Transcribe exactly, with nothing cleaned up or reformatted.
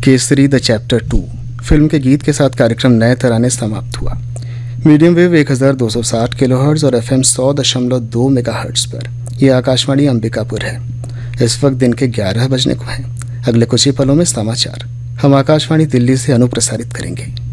Kesari the chapter two film के गीत के साथ कार्यक्रम नए तराने समाप्त हुआ। मीडियम वेव एक हज़ार दो सौ साठ किलोहर्ट्ज़ और एफएम सौ दशमलव दो मेगाहर्ट्ज़ पर यह आकाशवाणी अंबिकापुर है। इस वक्त दिन के ग्यारह बजने को हैं। अगले कुछ ही पलों में समाचार हम आकाशवाणी दिल्ली से अनुप्रसारित करेंगे।